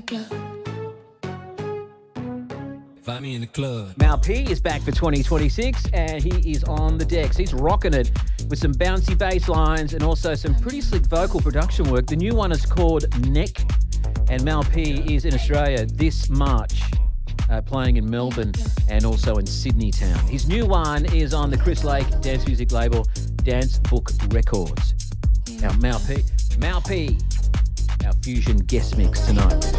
Find me in the club. Mal P is back for 2026 and he is on the decks. He's rocking it with some bouncy bass lines and also some pretty slick vocal production work. The new one is called Neck, and Mal P is in Australia this March, playing in Melbourne and also in Sydney town. His new one is on the Chris Lake dance music label, Dance Book Records. Now Mal P, our Fusion guest mix tonight.